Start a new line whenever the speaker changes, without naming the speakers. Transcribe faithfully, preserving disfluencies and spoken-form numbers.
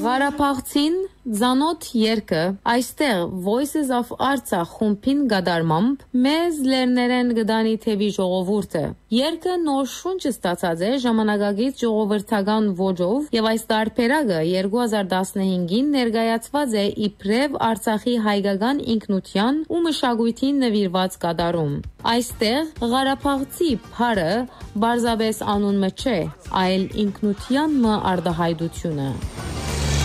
Ղարաբաղցին Ձանոթ երկը այստեղ Voices of Artsakh խումբին գդարմամբ մեզ լերներեն գդանի թևի ժողովուրդը։ Երկը նոր շունչ ստացած է ժամանակակից ժողովրդական ոճով եւ այս տարբերակը երկու հազար տասնհինգին ներկայացված է իբրև Արցախի հայկական ինքնության ու մշակույթին նվիրված կատարում։ Այստեղ Ղարաբաղցի փարը բարձավես անունը չէ, այլ ինքնության մը արդահայտությունը։